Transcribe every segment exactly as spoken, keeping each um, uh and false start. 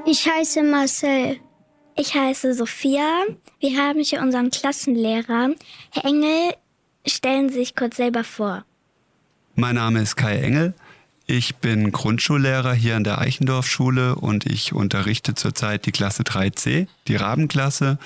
Ich heiße Marcel. Ich heiße Sophia. Wir haben hier unseren Klassenlehrer. Herr Engel, stellen Sie sich kurz selber vor. Mein Name ist Kai Engel. Ich bin Grundschullehrer hier an der Eichendorff-Schule und ich unterrichte zurzeit die Klasse drei c, die Rabenklasse,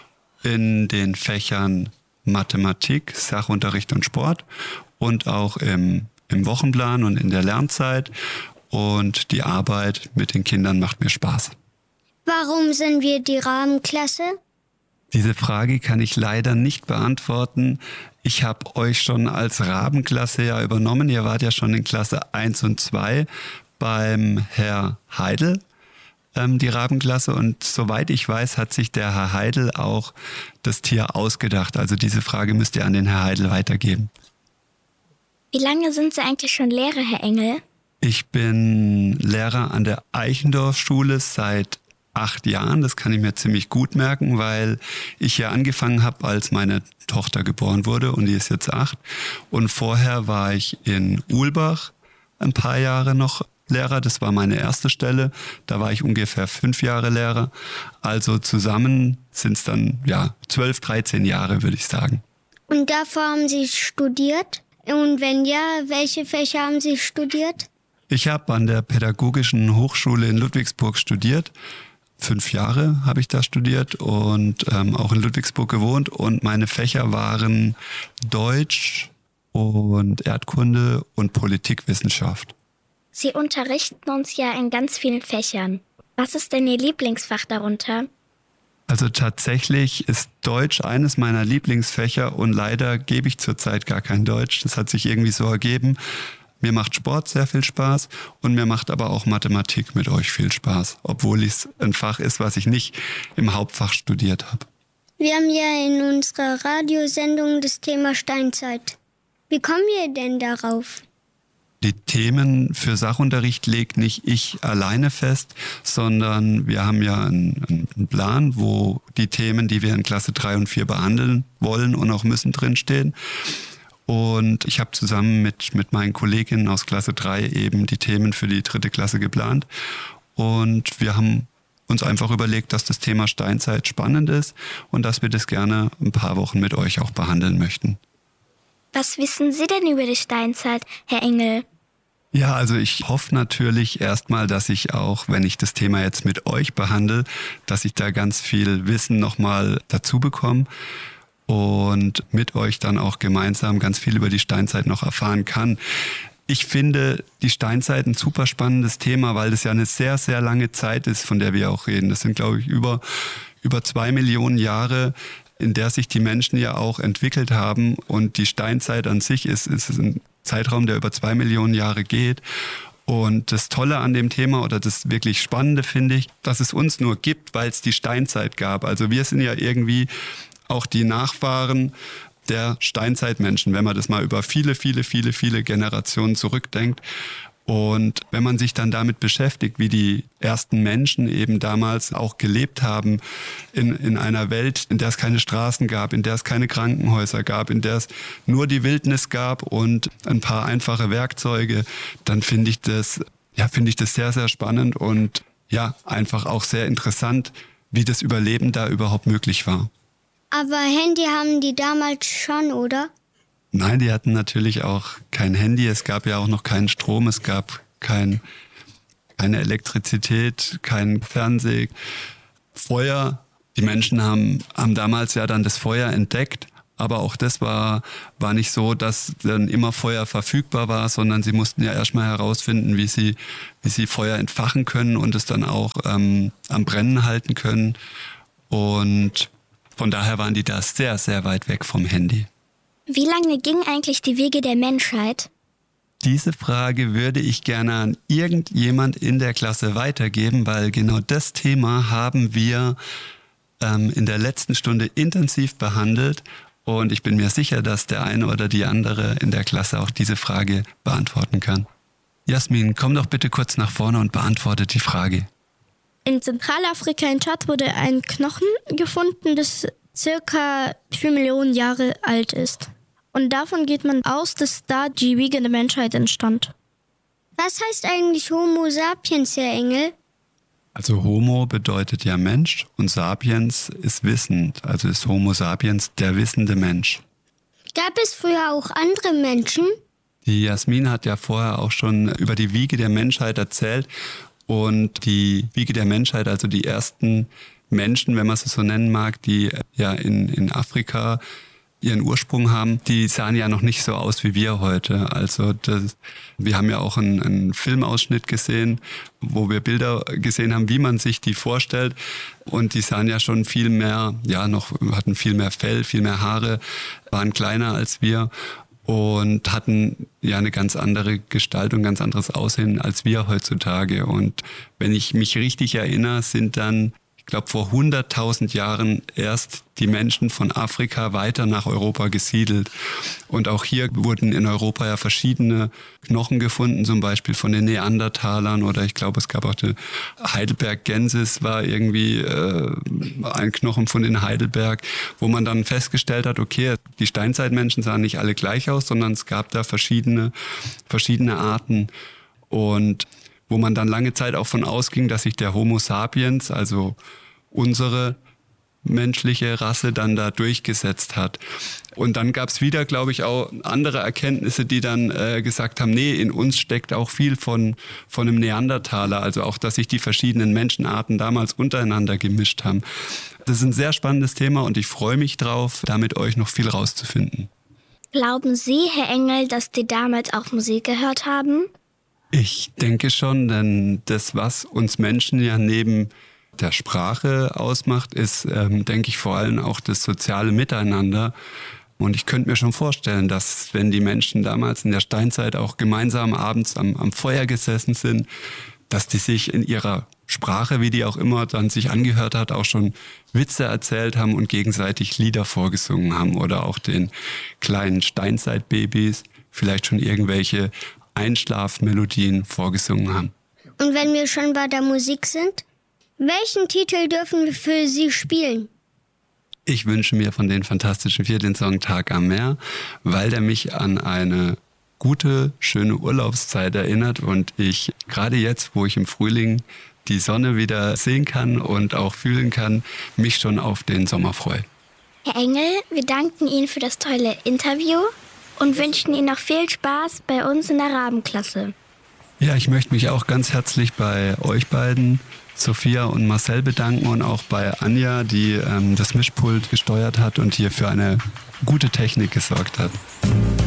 in den Fächern Mathematik, Sachunterricht und Sport und auch im, im Wochenplan und in der Lernzeit. Und die Arbeit mit den Kindern macht mir Spaß. Warum sind wir die Rabenklasse? Diese Frage kann ich leider nicht beantworten. Ich habe euch schon als Rabenklasse ja übernommen. Ihr wart ja schon in Klasse eins und zwei beim Herr Heidel, ähm, die Rabenklasse. Und soweit ich weiß, hat sich der Herr Heidel auch das Tier ausgedacht. Also diese Frage müsst ihr an den Herr Heidel weitergeben. Wie lange sind Sie eigentlich schon Lehrer, Herr Engel? Ich bin Lehrer an der Eichendorff-Schule seit acht Jahren. Das kann ich mir ziemlich gut merken, weil ich ja angefangen habe, als meine Tochter geboren wurde und die ist jetzt acht. Und vorher war ich in Uhlbach ein paar Jahre noch Lehrer. Das war meine erste Stelle. Da war ich ungefähr fünf Jahre Lehrer. Also zusammen sind es dann ja zwölf, dreizehn Jahre, würde ich sagen. Und davor haben Sie studiert? Und wenn ja, welche Fächer haben Sie studiert? Ich habe an der Pädagogischen Hochschule in Ludwigsburg studiert. Fünf Jahre habe ich da studiert und ähm, auch in Ludwigsburg gewohnt. Und meine Fächer waren Deutsch und Erdkunde und Politikwissenschaft. Sie unterrichten uns ja in ganz vielen Fächern. Was ist denn Ihr Lieblingsfach darunter? Also tatsächlich ist Deutsch eines meiner Lieblingsfächer und leider gebe ich zurzeit gar kein Deutsch. Das hat sich irgendwie so ergeben. Mir macht Sport sehr viel Spaß und mir macht aber auch Mathematik mit euch viel Spaß, obwohl es ein Fach ist, was ich nicht im Hauptfach studiert habe. Wir haben ja in unserer Radiosendung das Thema Steinzeit. Wie kommen wir denn darauf? Die Themen für Sachunterricht legt nicht ich alleine fest, sondern wir haben ja einen, einen Plan, wo die Themen, die wir in Klasse drei und vier behandeln wollen und auch müssen, drinstehen. Und ich habe zusammen mit, mit meinen Kolleginnen aus Klasse drei eben die Themen für die dritte Klasse geplant. Und wir haben uns einfach überlegt, dass das Thema Steinzeit spannend ist und dass wir das gerne ein paar Wochen mit euch auch behandeln möchten. Was wissen Sie denn über die Steinzeit, Herr Engel? Ja, also ich hoffe natürlich erstmal, dass ich auch, wenn ich das Thema jetzt mit euch behandle, dass ich da ganz viel Wissen nochmal dazu bekomme und mit euch dann auch gemeinsam ganz viel über die Steinzeit noch erfahren kann. Ich finde die Steinzeit ein super spannendes Thema, weil das ja eine sehr, sehr lange Zeit ist, von der wir auch reden. Das sind, glaube ich, über, über zwei Millionen Jahre, in der sich die Menschen ja auch entwickelt haben. Und die Steinzeit an sich ist, ist ein Zeitraum, der über zwei Millionen Jahre geht. Und das Tolle an dem Thema oder das wirklich Spannende finde ich, dass es uns nur gibt, weil es die Steinzeit gab. Also wir sind ja irgendwie auch die Nachfahren der Steinzeitmenschen, wenn man das mal über viele, viele, viele, viele Generationen zurückdenkt. Und wenn man sich dann damit beschäftigt, wie die ersten Menschen eben damals auch gelebt haben in, in einer Welt, in der es keine Straßen gab, in der es keine Krankenhäuser gab, in der es nur die Wildnis gab und ein paar einfache Werkzeuge, dann finde ich das, ja, finde ich das sehr, sehr spannend und ja, einfach auch sehr interessant, wie das Überleben da überhaupt möglich war. Aber Handy haben die damals schon, oder? Nein, die hatten natürlich auch kein Handy. Es gab ja auch noch keinen Strom. Es gab kein, keine Elektrizität, kein Fernseh, Feuer. Die Menschen haben, haben damals ja dann das Feuer entdeckt. Aber auch das war, war nicht so, dass dann immer Feuer verfügbar war, sondern sie mussten ja erstmal herausfinden, wie sie, wie sie Feuer entfachen können und es dann auch ähm, am Brennen halten können. Und von daher waren die da sehr, sehr weit weg vom Handy. Wie lange gingen eigentlich die Wege der Menschheit? Diese Frage würde ich gerne an irgendjemand in der Klasse weitergeben, weil genau das Thema haben wir ähm, in der letzten Stunde intensiv behandelt. Und ich bin mir sicher, dass der eine oder die andere in der Klasse auch diese Frage beantworten kann. Jasmin, komm doch bitte kurz nach vorne und beantworte die Frage. In Zentralafrika in Tschad wurde ein Knochen gefunden, das circa vier Millionen Jahre alt ist. Und davon geht man aus, dass da die Wiege der Menschheit entstand. Was heißt eigentlich Homo sapiens, Herr Engel? Also Homo bedeutet ja Mensch und Sapiens ist wissend. Also ist Homo sapiens der wissende Mensch. Gab es früher auch andere Menschen? Die Jasmin hat ja vorher auch schon über die Wiege der Menschheit erzählt. Und die Wiege der Menschheit, also die ersten Menschen, wenn man es so nennen mag, die ja in, in Afrika ihren Ursprung haben, die sahen ja noch nicht so aus wie wir heute. Also das, wir haben ja auch einen, einen Filmausschnitt gesehen, wo wir Bilder gesehen haben, wie man sich die vorstellt. Und die sahen ja schon viel mehr, ja, noch hatten viel mehr Fell, viel mehr Haare, waren kleiner als wir und hatten ja eine ganz andere Gestalt und ganz anderes Aussehen als wir heutzutage. Und wenn ich mich richtig erinnere, sind dann, ich glaube, vor hunderttausend Jahren erst die Menschen von Afrika weiter nach Europa gesiedelt. Und auch hier wurden in Europa ja verschiedene Knochen gefunden, zum Beispiel von den Neandertalern oder ich glaube, es gab auch den Heidelbergensis, war irgendwie äh, ein Knochen von den Heidelberg, wo man dann festgestellt hat, okay, die Steinzeitmenschen sahen nicht alle gleich aus, sondern es gab da verschiedene, verschiedene Arten. Und wo man dann lange Zeit auch von ausging, dass sich der Homo sapiens, also unsere menschliche Rasse, dann da durchgesetzt hat. Und dann gab es wieder, glaube ich, auch andere Erkenntnisse, die dann äh, gesagt haben, nee, in uns steckt auch viel von, von einem Neandertaler, also auch, dass sich die verschiedenen Menschenarten damals untereinander gemischt haben. Das ist ein sehr spannendes Thema und ich freue mich drauf, da mit euch noch viel rauszufinden. Glauben Sie, Herr Engel, dass die damals auch Musik gehört haben? Ich denke schon, denn das, was uns Menschen ja neben der Sprache ausmacht, ist, ähm, denke ich, vor allem auch das soziale Miteinander. Und ich könnte mir schon vorstellen, dass wenn die Menschen damals in der Steinzeit auch gemeinsam abends am, am Feuer gesessen sind, dass die sich in ihrer Sprache, wie die auch immer dann sich angehört hat, auch schon Witze erzählt haben und gegenseitig Lieder vorgesungen haben oder auch den kleinen Steinzeitbabys vielleicht schon irgendwelche Einschlafmelodien vorgesungen haben. Und wenn wir schon bei der Musik sind, welchen Titel dürfen wir für Sie spielen? Ich wünsche mir von den Fantastischen Vier den Song Tag am Meer, weil der mich an eine gute, schöne Urlaubszeit erinnert und ich gerade jetzt, wo ich im Frühling die Sonne wieder sehen kann und auch fühlen kann, mich schon auf den Sommer freue. Herr Engel, wir danken Ihnen für das tolle Interview und wünschen Ihnen noch viel Spaß bei uns in der Rabenklasse. Ja, ich möchte mich auch ganz herzlich bei euch beiden, Sophia und Marcel, bedanken und auch bei Anja, die ähm, das Mischpult gesteuert hat und hier für eine gute Technik gesorgt hat.